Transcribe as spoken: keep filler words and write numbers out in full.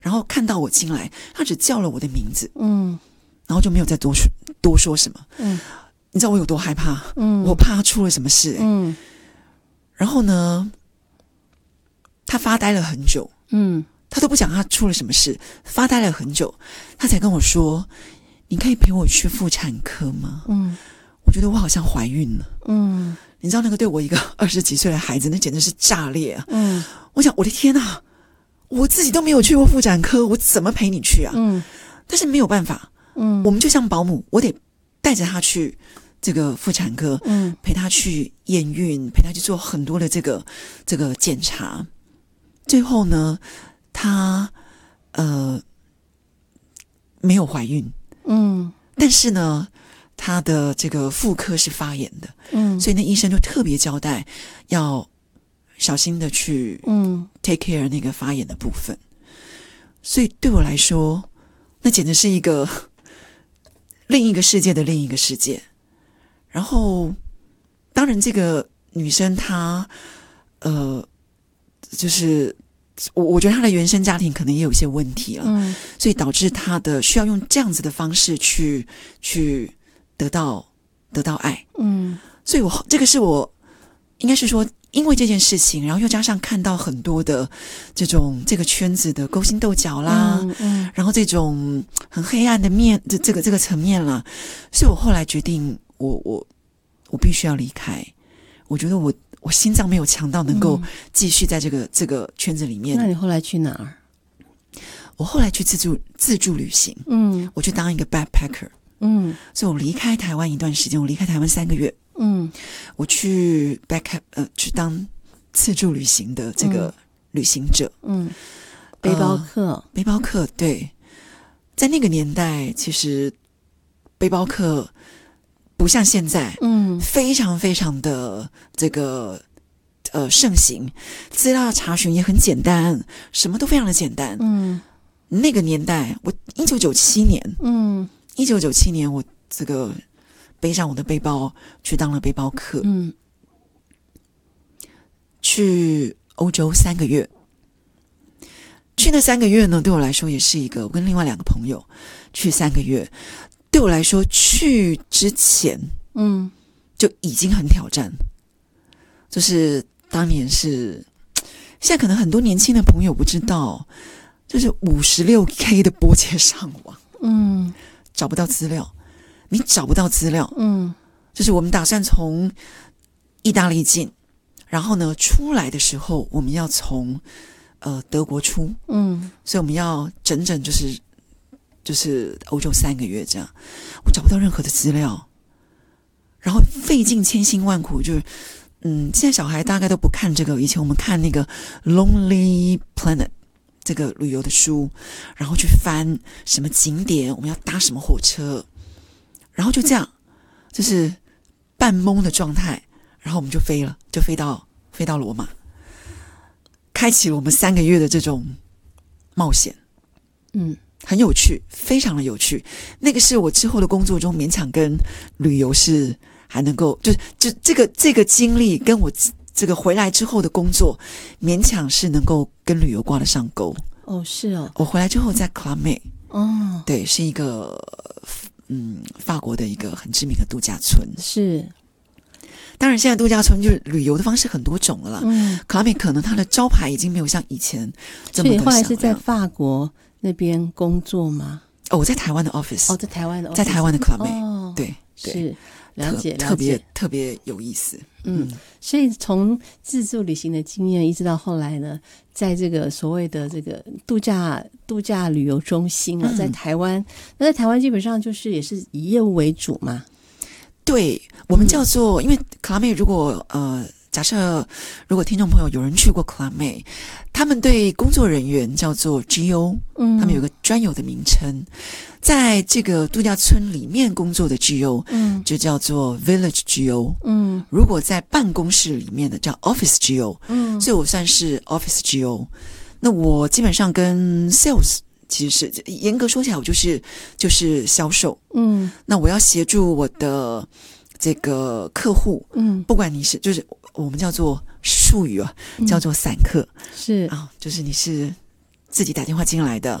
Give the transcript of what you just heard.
然后看到我进来，他只叫了我的名字， 嗯， 然后就没有再多说多说什么。 嗯， 你知道我有多害怕？ 嗯， 我怕他出了什么事、欸。 嗯， 然后呢，他发呆了很久， 嗯， 他都不讲他出了什么事，发呆了很久，他才跟我说：“你可以陪我去妇产科吗？” 嗯， 我觉得我好像怀孕了。 嗯， 你知道那个对我一个二十几岁的孩子，那简直是炸裂啊！ 嗯， 我想我的天啊，我自己都没有去过妇产科，我怎么陪你去啊？ 嗯， 但是没有办法， 嗯， 我们就像保姆，我得带着他去这个妇产科， 嗯， 陪他去验孕，陪他去做很多的这个这个检查。最后呢，他呃没有怀孕， 嗯， 但是呢，他的这个妇科是发炎的， 嗯， 所以那医生就特别交代要小心的去嗯 take care 那个发炎的部分。所以对我来说，那简直是一个另一个世界的另一个世界。然后，当然这个女生她呃，就是我我觉得她的原生家庭可能也有一些问题了， 嗯， 所以导致她的需要用这样子的方式去去得到得到爱。 嗯， 所以我这个是我应该是说，因为这件事情，然后又加上看到很多的这种这个圈子的勾心斗角啦， 嗯，嗯， 然后这种很黑暗的面，这这个这个层面啦，所以我后来决定，我我我必须要离开。我觉得我我心脏没有强到能够继续在这个、嗯、这个圈子里面。 那你后来去哪儿？ 我后来去自助自助旅行，嗯，我去当一个 backpacker， 嗯，所以我离开台湾一段时间，我离开台湾三个月，嗯，我去 backpack 呃去当自助旅行的这个旅行者，嗯， 背包客、呃， 背包客，对，在那个年代，其实背包客不像现在，嗯，非常非常的这个呃盛行，资料查询也很简单，什么都非常的简单，嗯，那个年代，我一九九七年，嗯，一九九七年我这个背上我的背包去当了背包客，嗯，去欧洲三个月。去那三个月呢，对我来说也是一个，我跟另外两个朋友去三个月，对我来说去之前，嗯，就已经很挑战，就是当年是，现在可能很多年轻的朋友不知道，就是五十六 K 的拨接上网，嗯，找不到资料，你找不到资料，嗯，就是我们打算从意大利进，然后呢出来的时候我们要从呃，德国出，嗯，所以我们要整整就是就是欧洲三个月这样，我找不到任何的资料，然后费尽千辛万苦，就是嗯，现在小孩大概都不看这个，以前我们看那个 Lonely Planet 这个旅游的书，然后去翻什么景点，我们要搭什么火车，然后就这样，就是半懵的状态，然后我们就飞了，就飞到飞到罗马。开启了我们三个月的这种冒险，嗯，很有趣，非常的有趣。那个是我之后的工作中勉强跟旅游是还能够，就就这个这个经历跟我这个回来之后的工作，勉强是能够跟旅游挂得上钩。 哦，是哦。 我回来之后在 Club Med， 哦， 对，是一个嗯法国的一个很知名的度假村， 是。 当然，现在度假村就是旅游的方式很多种了啦。嗯 Club Med 可能它的招牌已经没有像以前这么的响亮。所以后来是在法国那边工作吗？ 哦，我在台湾的 office。 哦，在台湾的 office， 在台湾的 Club Med。 哦， 对，对是了解，了解， 特别特别有意思。 嗯，嗯所以从自助旅行的经验，一直到后来呢，在这个所谓的这个度假度假旅游中心啊，嗯、在台湾，那在台湾基本上就是也是以业务为主嘛。 对，我们叫做，嗯、因为 Club Med 如果呃，假设如果听众朋友有人去过 Club Med， 他们对工作人员叫做 G O， 嗯，他们有个专有的名称，在这个度假村里面工作的 G O， 嗯，就叫做 Village G O， 嗯，如果在办公室里面的叫 Office G O， 嗯，所以我算是 Office G O。那我基本上跟 Sales。其实是严格说起来，我就是就是销售，嗯，那我要协助我的这个客户，嗯，不管你是就是我们叫做术语啊，嗯、叫做散客， 是啊，就是你是自己打电话进来的。